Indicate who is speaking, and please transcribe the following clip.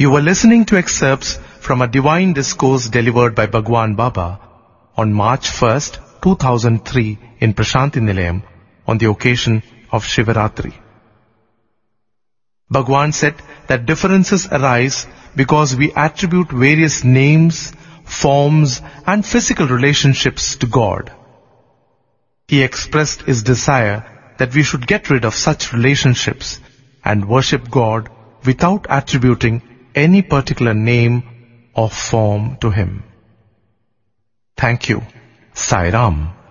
Speaker 1: You were listening to excerpts from a divine discourse delivered by Bhagwan Baba on March 1st, 2003 in Prashanti Nilayam on the occasion of Shivaratri. Bhagwan said that differences arise because we attribute various names, forms and physical relationships to God. He expressed his desire that we should get rid of such relationships and worship God without attributing any particular name or form to Him. Thank you. Sai Ram.